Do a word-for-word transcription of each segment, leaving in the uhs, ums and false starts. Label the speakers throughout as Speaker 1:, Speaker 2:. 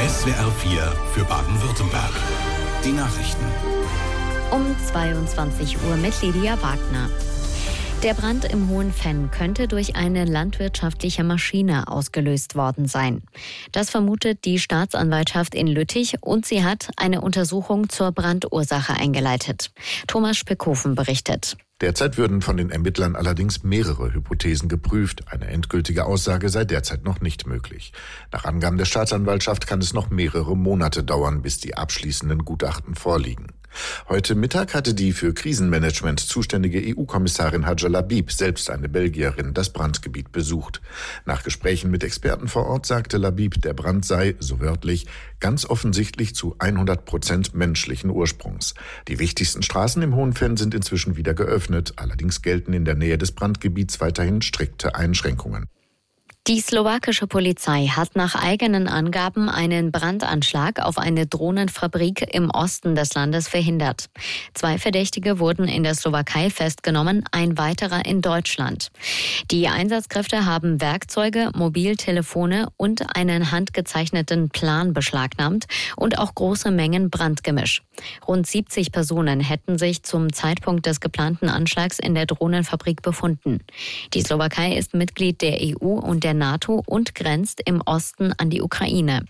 Speaker 1: S W R vier für Baden-Württemberg. Die Nachrichten.
Speaker 2: Um zweiundzwanzig Uhr mit Lydia Wagner. Der Brand im Hohenfenn könnte durch eine landwirtschaftliche Maschine ausgelöst worden sein. Das vermutet die Staatsanwaltschaft in Lüttich und sie hat eine Untersuchung zur Brandursache eingeleitet. Thomas Speckhofen berichtet.
Speaker 3: Derzeit würden von den Ermittlern allerdings mehrere Hypothesen geprüft. Eine endgültige Aussage sei derzeit noch nicht möglich. Nach Angaben der Staatsanwaltschaft kann es noch mehrere Monate dauern, bis die abschließenden Gutachten vorliegen. Heute Mittag hatte die für Krisenmanagement zuständige E U-Kommissarin Hadja Labib, selbst eine Belgierin, das Brandgebiet besucht. Nach Gesprächen mit Experten vor Ort sagte Labib, der Brand sei, so wörtlich, ganz offensichtlich zu hundert Prozent menschlichen Ursprungs. Die wichtigsten Straßen im Hohenfenn sind inzwischen wieder geöffnet, allerdings gelten in der Nähe des Brandgebiets weiterhin strikte Einschränkungen.
Speaker 2: Die slowakische Polizei hat nach eigenen Angaben einen Brandanschlag auf eine Drohnenfabrik im Osten des Landes verhindert. Zwei Verdächtige wurden in der Slowakei festgenommen, ein weiterer in Deutschland. Die Einsatzkräfte haben Werkzeuge, Mobiltelefone und einen handgezeichneten Plan beschlagnahmt und auch große Mengen Brandgemisch. Rund siebzig Personen hätten sich zum Zeitpunkt des geplanten Anschlags in der Drohnenfabrik befunden. Die Slowakei ist Mitglied der E U und der NATO und grenzt im Osten an die Ukraine.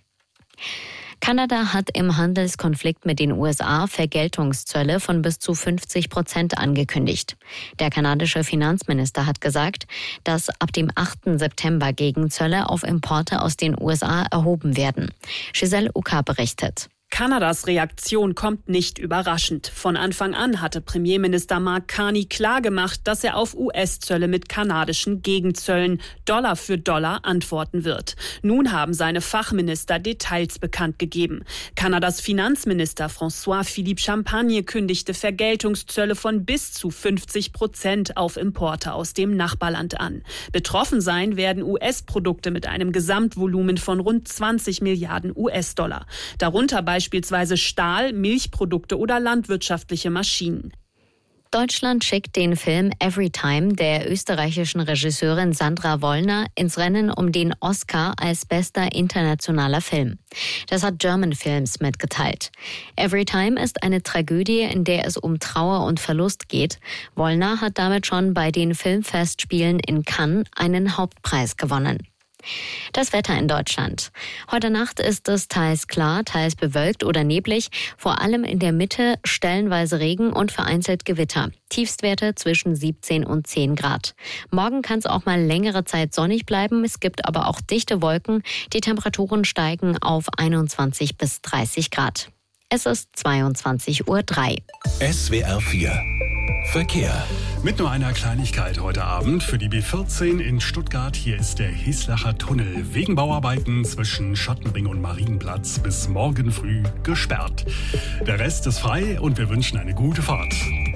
Speaker 2: Kanada hat im Handelskonflikt mit den U S A Vergeltungszölle von bis zu fünfzig Prozent angekündigt. Der kanadische Finanzminister hat gesagt, dass ab dem achten September Gegenzölle auf Importe aus den U S A erhoben werden. Giselle Uka berichtet.
Speaker 4: Kanadas Reaktion kommt nicht überraschend. Von Anfang an hatte Premierminister Mark Carney klargemacht, dass er auf U S-Zölle mit kanadischen Gegenzöllen Dollar für Dollar antworten wird. Nun haben seine Fachminister Details bekannt gegeben. Kanadas Finanzminister François-Philippe Champagne kündigte Vergeltungszölle von bis zu fünfzig Prozent auf Importe aus dem Nachbarland an. Betroffen sein werden U S-Produkte mit einem Gesamtvolumen von rund zwanzig Milliarden U S-Dollar. Darunter beispielsweise Beispielsweise Stahl, Milchprodukte oder landwirtschaftliche Maschinen.
Speaker 2: Deutschland schickt den Film Everytime der österreichischen Regisseurin Sandra Wollner ins Rennen um den Oscar als bester internationaler Film. Das hat German Films mitgeteilt. Everytime ist eine Tragödie, in der es um Trauer und Verlust geht. Wollner hat damit schon bei den Filmfestspielen in Cannes einen Hauptpreis gewonnen. Das Wetter in Deutschland. Heute Nacht ist es teils klar, teils bewölkt oder neblig. Vor allem in der Mitte stellenweise Regen und vereinzelt Gewitter. Tiefstwerte zwischen siebzehn und zehn Grad. Morgen kann es auch mal längere Zeit sonnig bleiben. Es gibt aber auch dichte Wolken. Die Temperaturen steigen auf einundzwanzig bis dreißig Grad. Es ist zweiundzwanzig Uhr drei.
Speaker 1: S W R vier Verkehr.
Speaker 5: Mit nur einer Kleinigkeit heute Abend für die B vierzehn in Stuttgart. Hier ist der Hislacher Tunnel wegen Bauarbeiten zwischen Schottenring und Marienplatz bis morgen früh gesperrt. Der Rest ist frei und wir wünschen eine gute Fahrt.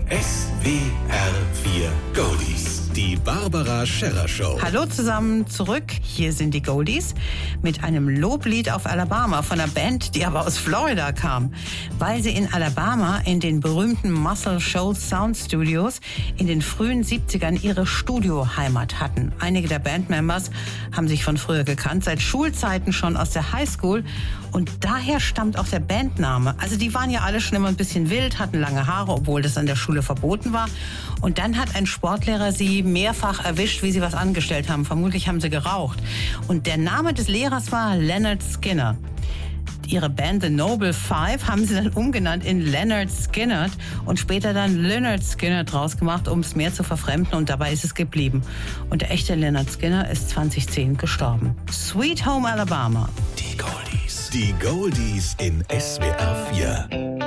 Speaker 1: S W R vier Goldies. Die Barbara Scherrer Show.
Speaker 6: Hallo zusammen zurück. Hier sind die Goldies mit einem Loblied auf Alabama von einer Band, die aber aus Florida kam, weil sie in Alabama in den berühmten Muscle Shoals Sound Studios in den frühen siebzigern ihre Studioheimat hatten. Einige der Bandmembers haben sich von früher gekannt, seit Schulzeiten schon aus der Highschool und daher stammt auch der Bandname. Also die waren ja alle schon immer ein bisschen wild, hatten lange Haare, obwohl das an der Schule verboten war. Und dann hat ein Sportlehrer sie mehrfach erwischt, wie sie was angestellt haben. Vermutlich haben sie geraucht. Und der Name des Lehrers war Lynyrd Skynyrd. Ihre Band The Noble Five haben sie dann umgenannt in Lynyrd Skynyrd und später dann Lynyrd Skynyrd draus gemacht, um es mehr zu verfremden, und dabei ist es geblieben. Und der echte Lynyrd Skynyrd ist zwanzig zehn gestorben. Sweet Home Alabama.
Speaker 1: Die Goldies. Die Goldies in S W R vier.